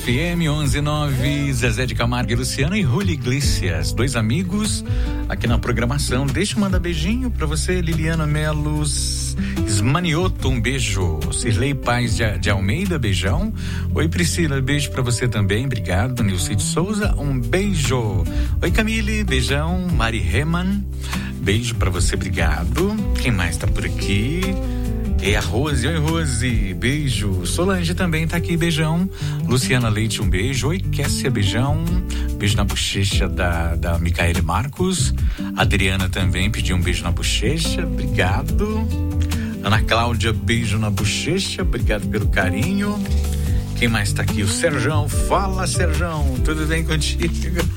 FM 11:09, Zezé de Camargo e Luciano e Julio Iglesias, dois amigos aqui na programação. Deixa eu mandar beijinho pra você, Liliana Melos Esmanioto, um beijo. Cirlei Paz de Almeida, beijão. Oi, Priscila, beijo pra você também, obrigado. Nilce de Souza, um beijo. Oi, Camille, beijão. Mari Reman, beijo pra você, obrigado. Quem mais tá por aqui? É a Rose, oi Rose, beijo. Solange também tá aqui, beijão. Luciana Leite, um beijo. Oi Kessia, beijão. Beijo na bochecha da Micaele Marcos. Adriana também pediu um beijo na bochecha, obrigado. Ana Cláudia, beijo na bochecha, obrigado pelo carinho. Quem mais tá aqui? O Serjão, fala Serjão, tudo bem contigo?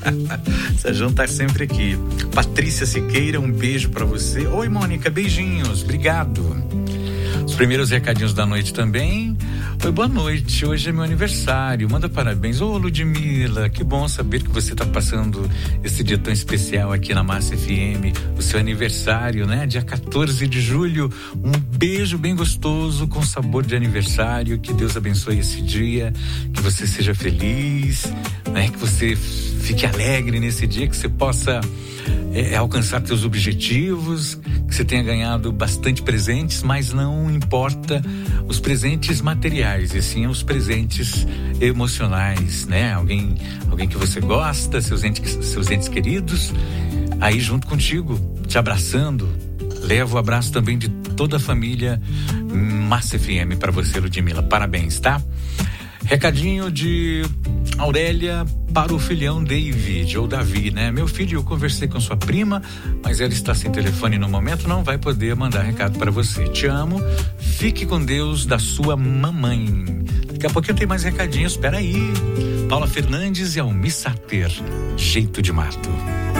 Serjão tá sempre aqui. Patrícia Siqueira, um beijo pra você. Oi Mônica, beijinhos, obrigado. Os primeiros recadinhos da noite também. Oi, boa noite, hoje é meu aniversário, manda parabéns. Ô Ludmila, que bom saber que você tá passando esse dia tão especial aqui na Massa FM, o seu aniversário, né? Dia 14 de julho, um beijo bem gostoso com sabor de aniversário, que Deus abençoe esse dia, que você seja feliz, né? Que você fique alegre nesse dia, que você possa alcançar seus objetivos, que você tenha ganhado bastante presentes, mas não importa os presentes materiais, e sim os presentes emocionais, né? Alguém que você gosta, seus entes queridos, aí junto contigo, te abraçando. Leva o abraço também de toda a família Massa FM para você, Ludmila. Parabéns, tá? Recadinho de Aurélia para o filhão David, ou Davi, né? Meu filho, eu conversei com sua prima, mas ela está sem telefone no momento, não vai poder mandar recado para você. Te amo, fique com Deus, da sua mamãe. Daqui a pouquinho tem mais recadinhos, espera aí. Paula Fernandes e Almi Sater, Jeito de Mato.